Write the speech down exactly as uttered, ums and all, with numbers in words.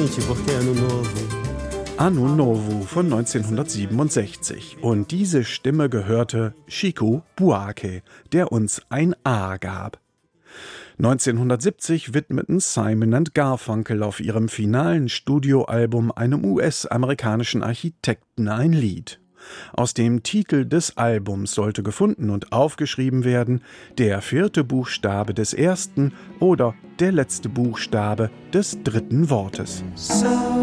ti portai Anno Novo. Anno Novo von neunzehnhundertsiebenundsechzig. Und diese Stimme gehörte Chico Buarque, der uns ein A gab. neunzehnhundertsiebzig widmeten Simon and Garfunkel auf ihrem finalen Studioalbum einem U S-amerikanischen Architekten ein Lied. Aus dem Titel des Albums sollte gefunden und aufgeschrieben werden, der vierte Buchstabe des ersten oder der letzte Buchstabe des dritten Wortes. So